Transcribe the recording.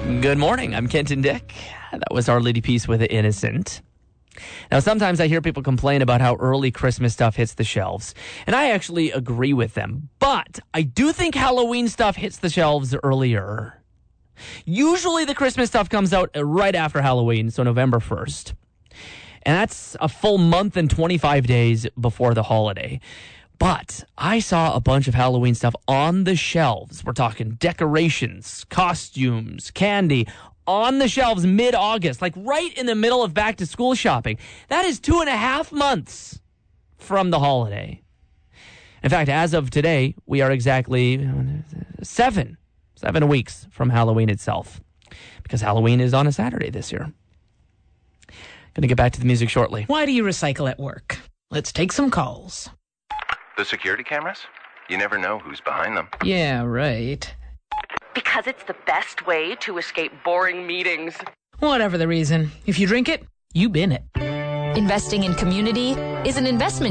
Good morning. I'm Kenton Dick. That was Our Lady Peace with Innocent. Now, sometimes I hear people complain about how early Christmas stuff hits the shelves, and I actually agree with them. But I do think Halloween stuff hits the shelves earlier. Usually the Christmas stuff comes out right after Halloween, so November 1st. And that's a full month and 25 days before the holiday. But I saw a bunch of Halloween stuff on the shelves. We're talking decorations, costumes, candy, on the shelves mid-August, like right in the middle of back-to-school shopping. That is 2.5 months from the holiday. In fact, as of today, we are exactly 7 weeks from Halloween itself, because Halloween is on a Saturday this year. Going to get back to the music shortly. Why do you recycle at work? Let's take some calls. The security cameras? You never know who's behind them. Yeah, right. Because it's the best way to escape boring meetings. Whatever the reason. If you drink it, you bin it. Investing in community is an investment